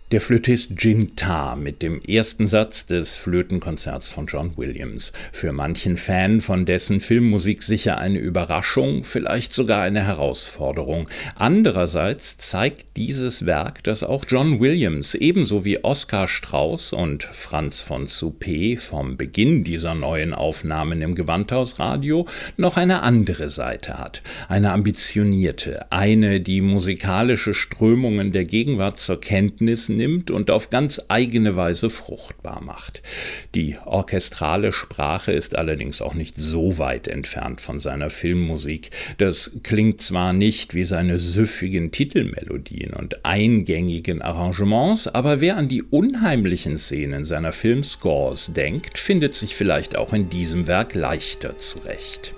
Der Flötist Jin Ta mit dem ersten Satz des Flötenkonzerts von John Williams. Für manchen Fan von dessen Filmmusik sicher eine Überraschung, vielleicht sogar eine Herausforderung. Andererseits zeigt dieses Werk, dass auch John Williams ebenso wie Oskar Strauß und Franz von Suppé vom Beginn dieser neuen Aufnahmen im Gewandhausradio noch eine andere Seite hat. Eine ambitionierte, eine, die musikalische Strömungen der Gegenwart zur Kenntnis nimmt und auf ganz eigene Weise fruchtbar macht. Die orchestrale Sprache ist allerdings auch nicht so weit entfernt von seiner Filmmusik. Das klingt zwar nicht wie seine süffigen Titelmelodien und eingängigen Arrangements, aber wer an die unheimlichen Szenen seiner Filmscores denkt, findet sich vielleicht auch in diesem Werk leichter zurecht.